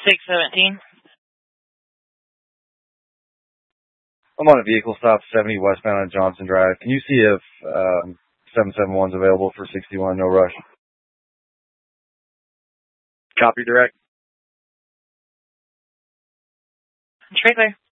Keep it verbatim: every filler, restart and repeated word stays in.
six seventeen. I'm on a vehicle stop seventy westbound on Johnson Drive. Can you see if um, seven seven one's available for sixty-one, no rush? Copy direct. It's right there.